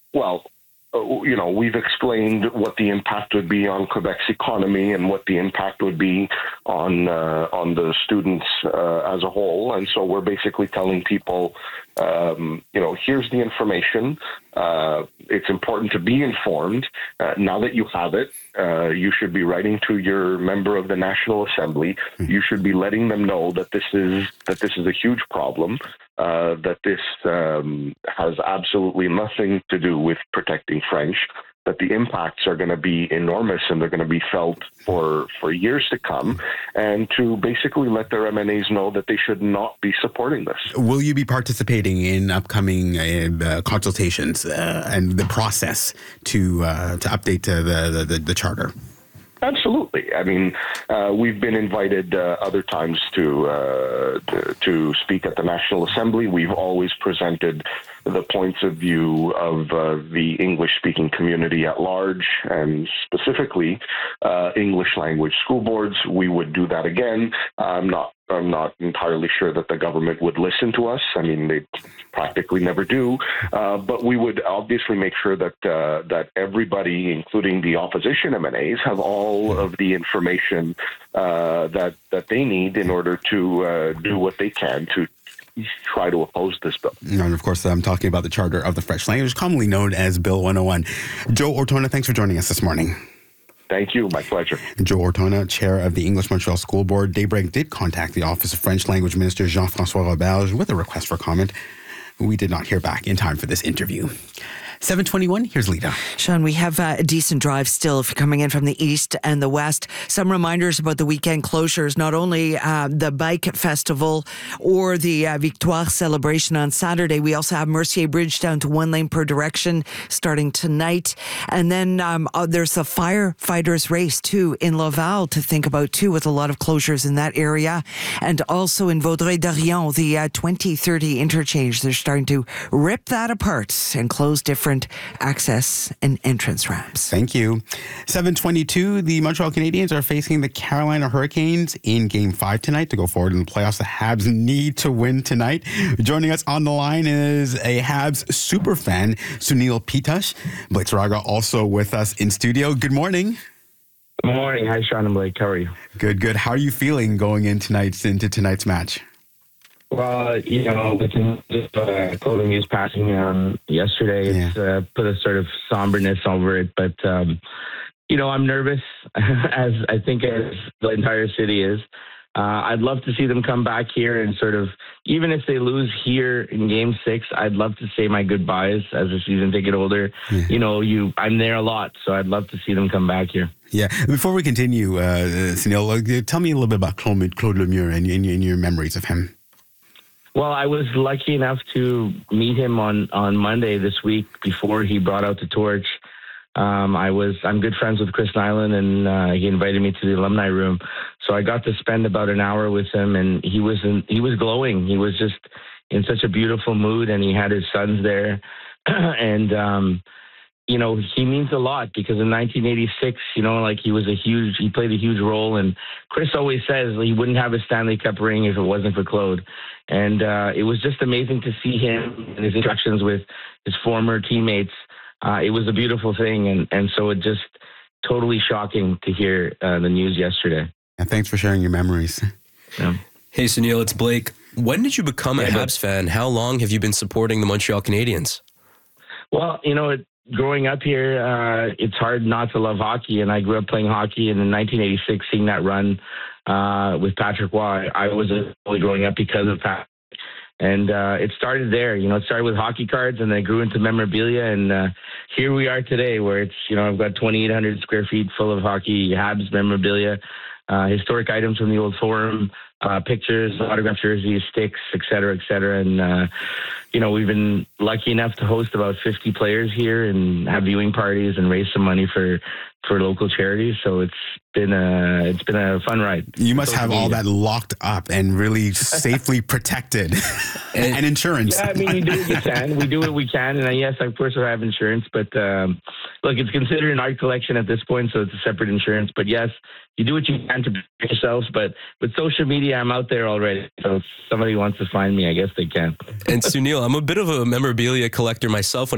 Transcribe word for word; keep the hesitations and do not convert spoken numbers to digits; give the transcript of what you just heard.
well, uh, you know, we've explained what the impact would be on Quebec's economy and what the impact would be on uh, on the students uh, as a whole. And so we're basically telling people, um, you know, here's the information. Uh, it's important to be informed. Uh, now that you have it, uh, you should be writing to your member of the National Assembly. You should be letting them know that this is that this is a huge problem. Uh, that this um, has absolutely nothing to do with protecting French, that the impacts are going to be enormous and they're going to be felt for, for years to come, and to basically let their M N As know that they should not be supporting this. Will you be participating in upcoming uh, consultations uh, and the process to uh, to update uh, the, the, the charter? Absolutely. I mean, uh, we've been invited uh, other times to, uh, to to speak at the National Assembly. We've always presented the points of view of uh, the English-speaking community at large, and specifically uh, English language school boards. We would do that again. I'm not I'm not entirely sure that the government would listen to us. I mean, they practically never do. Uh, but we would obviously make sure that uh, that everybody, including the opposition M N As, have all of the information uh, that that they need in order to uh, do what they can to try to oppose this bill. And of course, I'm talking about the Charter of the French Language, commonly known as Bill one oh one. Joe Ortona, thanks for joining us this morning. Thank you. My pleasure. Joe Ortona, chair of the English Montreal School Board. Daybreak did contact the Office of French Language Minister Jean-François Roberge with a request for comment. We did not hear back in time for this interview. seven twenty-one, here's Lita. Sean, we have uh, a decent drive still if you're coming in from the east and the west. Some reminders about the weekend closures, not only uh, the Bike Festival or the uh, Victoire celebration on Saturday. We also have Mercier Bridge down to one lane per direction starting tonight. And then um, uh, there's the firefighters race too in Laval to think about too, with a lot of closures in that area. And also in Vaudreuil-Dorion, the uh, twenty thirty interchange. They're starting to rip that apart and close different access and entrance ramps. Thank you. seven twenty-two, the Montreal Canadiens are facing the Carolina Hurricanes in Game five tonight to go forward in the playoffs. The Habs need to win tonight. Joining us on the line is a Habs super fan, Sunil Pitash. Blake Saraga also with us in studio. Good morning. Good morning. Hi, Sean and Blake. How are you? Good, good. How are you feeling going in tonight's, into tonight's match? Well, you know, with uh, Claude Lemieux passing um, yesterday, it's yeah. uh, put a sort of somberness over it. But, um, you know, I'm nervous, as I think as the entire city is. Uh, I'd love to see them come back here and sort of, even if they lose here in Game Six, I'd love to say my goodbyes as a season ticket holder. Yeah. You know, you I'm there a lot, so I'd love to see them come back here. Yeah. Before we continue, uh, Sunil, tell me a little bit about Claude, Claude Lemieux and, and, and your memories of him. Well, I was lucky enough to meet him on, on Monday this week before he brought out the torch. Um, I was I'm good friends with Chris Nyland, and uh, he invited me to the alumni room. So I got to spend about an hour with him, and he was in, he was glowing. He was just in such a beautiful mood, and he had his sons there, and um, you know, he means a lot because in nineteen eighty-six, you know, like he was a huge, he played a huge role. And Chris always says he wouldn't have a Stanley Cup ring if it wasn't for Claude. And uh, it was just amazing to see him and his interactions with his former teammates. Uh, it was a beautiful thing. And, and so it just totally shocking to hear uh, the news yesterday. And thanks for sharing your memories. Yeah. Hey, Sunil, it's Blake. When did you become a yeah, Habs fan? How long have you been supporting the Montreal Canadiens? Well, you know, it, growing up here, uh, it's hard not to love hockey. And I grew up playing hockey. And in nineteen eighty-six, seeing that run uh, with Patrick Roy, I was a boy growing up because of Patrick. And uh, it started there. You know, it started with hockey cards, and then it grew into memorabilia. And uh, here we are today, where it's, you know, I've got twenty-eight hundred square feet full of hockey Habs memorabilia, uh, historic items from the old Forum, uh, pictures, autographed jerseys, sticks, et cetera, et cetera. And, uh, you know, we've been lucky enough to host about fifty players here and have viewing parties and raise some money for, for local charities. So it's been a, it's been a fun ride. You must have all that locked up and really safely protected and, and insurance. Yeah, I mean, you do what you can. We do what we can. And yes, of course, I have insurance, but um, look, it's considered an art collection at this point, so it's a separate insurance. But yes, you do what you can to protect yourselves. But with social media, I'm out there already. So if somebody wants to find me, I guess they can. And Sunil, I'm a bit of a memorabilia collector myself. When